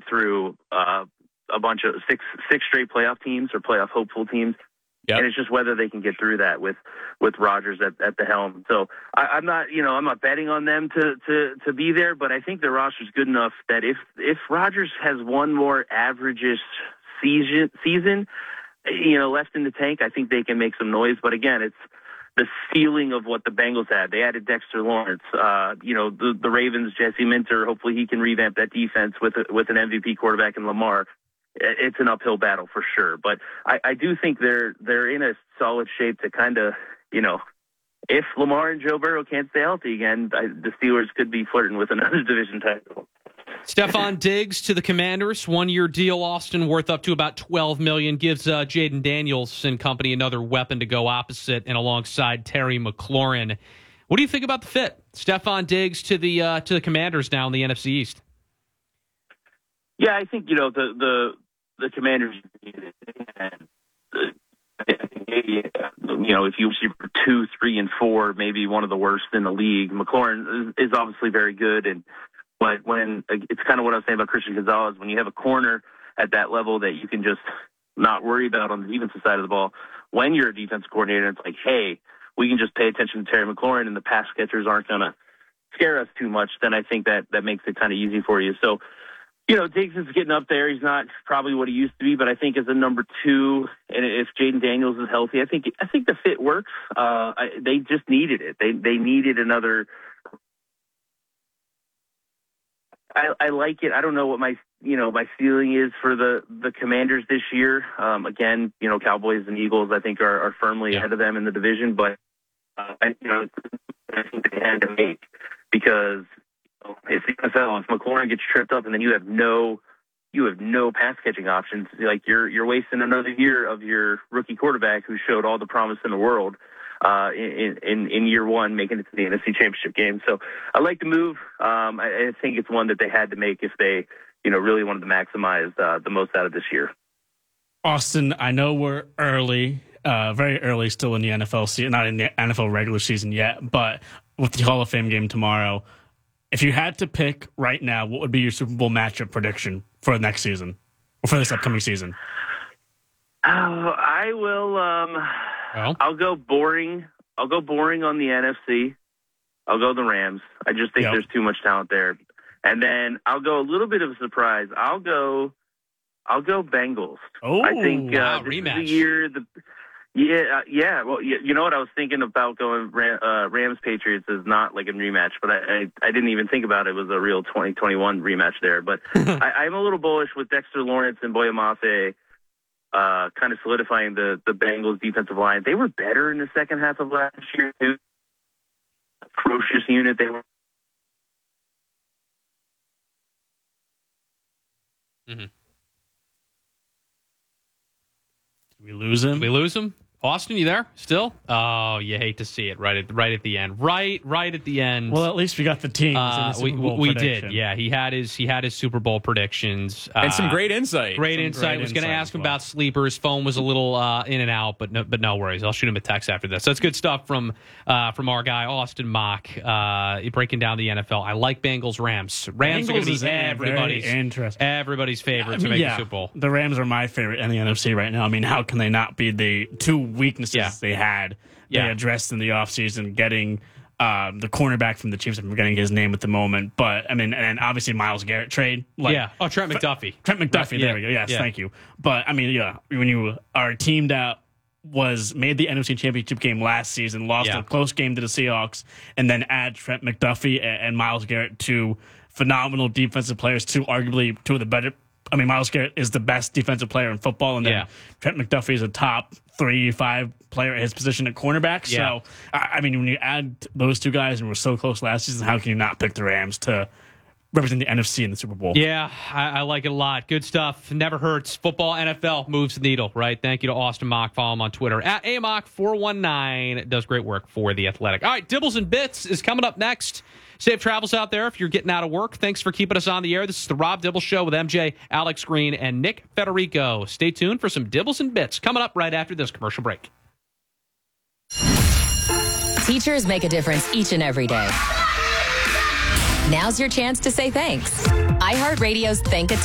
rotate through a bunch of six straight playoff teams or playoff hopeful teams. Yep. And it's just whether they can get through that with Rodgers at the helm. So I'm not betting on them to be there, but I think the roster's good enough that if Rodgers has one more average-ish season, left in the tank, I think they can make some noise. But again, it's the ceiling of what the Bengals had. They added Dexter Lawrence. The Ravens, Jesse Minter. Hopefully, he can revamp that defense with an MVP quarterback in Lamar. It's an uphill battle for sure. But I do think they're in a solid shape to kind of, if Lamar and Joe Burrow can't stay healthy again, the Steelers could be flirting with another division title. Stefon Diggs to the Commanders, 1-year deal, Austin, worth up to about $12 million, gives Jaden Daniels and company another weapon to go opposite and alongside Terry McLaurin. What do you think about the fit? Stefon Diggs to the Commanders now in the NFC East. Yeah, I think the Commanders. If you were 2, 3, and 4, maybe one of the worst in the league. McLaurin is obviously very good, but when it's kind of what I was saying about Christian Gonzalez, when you have a corner at that level that you can just not worry about on the defensive side of the ball, when you're a defensive coordinator, it's like, hey, we can just pay attention to Terry McLaurin and the pass catchers aren't going to scare us too much, then I think that makes it kind of easy for you. So, Diggs is getting up there. He's not probably what he used to be, but I think as a number 2, and if Jaden Daniels is healthy, I think the fit works. They just needed it. They needed another. I like it. I don't know what my feeling is for the Commanders this year. Again, Cowboys and Eagles I think are firmly ahead of them in the division, but I think they had to make because. It's the NFL. If McLaurin gets tripped up and then you have no pass catching options, like you're wasting another year of your rookie quarterback who showed all the promise in the world in year one, making it to the NFC Championship game. So I like the move. I think it's one that they had to make if they really wanted to maximize the most out of this year. Austin, I know we're early, very early still in the NFL season, not in the NFL regular season yet, but with the Hall of Fame game tomorrow. If you had to pick right now, what would be your Super Bowl matchup prediction for next season or for this upcoming season? I will. I'll go boring. I'll go boring on the NFC. I'll go the Rams. I just think there's too much talent there. And then I'll go a little bit of a surprise. I'll go Bengals. Oh, I think this rematch. is the year. Yeah. Well, you know what I was thinking about going Rams Patriots is not like a rematch, but I didn't even think about it was a real 2021 rematch there. But I'm a little bullish with Dexter Lawrence and Boye Mafe kind of solidifying the Bengals defensive line. They were better in the second half of last year too. Atrocious unit they were. Mm-hmm. Did we lose him? Did we lose him? Austin, you there still? Oh, you hate to see it right at the end. Right at the end. Well, at least we got the teams. And the Super Bowl we prediction. did. Yeah, he had his Super Bowl predictions and some great insight. Great insight. I was going to ask him about sleepers. Phone was a little in and out, but no worries. I'll shoot him a text after this. That's good stuff from our guy Austin Mock breaking down the NFL. I like Bengals Rams. Rams are going to be everybody's favorite to make the Super Bowl. The Rams are my favorite in the NFC right now. I mean, how can they not be the two weaknesses they had? They addressed in the offseason, getting the cornerback from the Chiefs. I'm forgetting his name at the moment. But, I mean, and obviously Myles Garrett trade. Trent McDuffie. Trent McDuffie, there we go. Yes, thank you. But, I mean, when you are a team that made the NFC Championship game last season, lost a close game to the Seahawks, and then add Trent McDuffie and Myles Garrett, two phenomenal defensive players, arguably two of the better. I mean, Myles Garrett is the best defensive player in football, and then Trent McDuffie is a top 3-5 player at his position at cornerback. Yeah. So, I mean, when you add those two guys, and we're so close last season, how can you not pick the Rams to represent the NFC in the Super Bowl? Yeah, I like it a lot. Good stuff. Never hurts. Football, NFL moves the needle, right? Thank you to Austin Mock. Follow him on Twitter at AMock419. Does great work for The Athletic. All right, Dibbles and Bits is coming up next. Safe travels out there if you're getting out of work. Thanks for keeping us on the air. This is the Rob Dibble Show with MJ, Alex Green, and Nick Federico. Stay tuned for some Dibbles and Bits coming up right after this commercial break. Teachers make a difference each and every day. Now's your chance to say thanks. iHeartRadio's Thank a